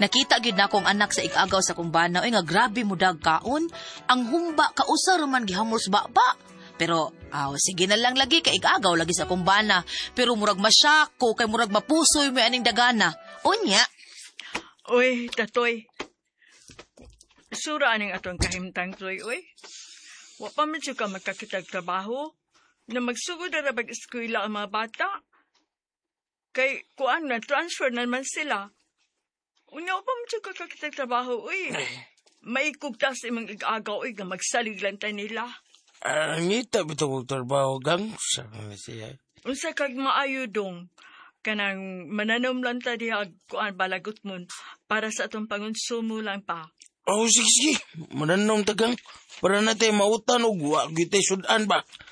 Nakita gyud na akong anak sa ikagaw sa kumbana, nga grabe mo dagkaon. Ang humba kausa man gihamos baba. Pero, sige na lang lagi, kay ikagaw lagi sa kumbana. Pero murag masyako, kay murag mapusoy may aning dagana. Unya. Uy, tatoy. Sura aning atong kahimtang toy, uy. Wa pa man siya ka magkakitag trabaho. Na magsugod na mag-eskwela ang mga bata. Kay, kuan na, transfer naman sila. Unya, wa pa man siya kakakitag trabaho, uy. May kugtas imong igagaw, uy, nga magsalig lang tayo nila. Ngita bito kong trabaho, gang. Sabi siya. Unsa kag maayo dong. Kanang mananom lang ta diha kuan balagot mo para sa atong pangonsumo lang pa. Sige. Mananom tagang. Para natin mautan o guwa. Gitay sudan ba?